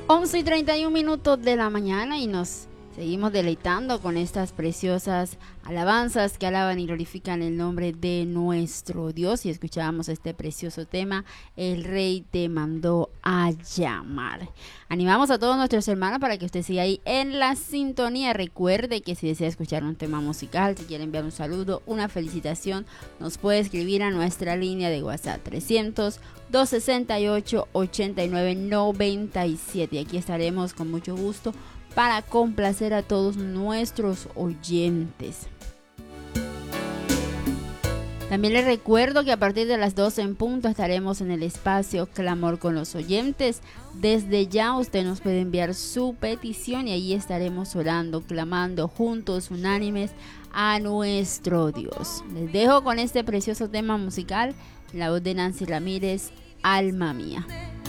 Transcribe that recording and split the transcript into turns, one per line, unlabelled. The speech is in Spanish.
11:31 de la mañana y nos seguimos deleitando con estas preciosas alabanzas que alaban y glorifican el nombre de nuestro Dios. Y escuchábamos este precioso tema, El Rey te mandó a llamar. Animamos a todos nuestros hermanos para que usted siga ahí en la sintonía. Recuerde que si desea escuchar un tema musical, si quiere enviar un saludo, una felicitación, nos puede escribir a nuestra línea de WhatsApp 300-268-8997. Y aquí estaremos con mucho gusto para complacer a todos nuestros oyentes. También les recuerdo que a partir de las 12 en punto estaremos en el espacio Clamor con los oyentes. Desde ya usted nos puede enviar su petición y ahí estaremos orando, clamando juntos, unánimes a nuestro Dios. Les dejo con este precioso tema musical, la voz de Nancy Ramírez, Alma Mía.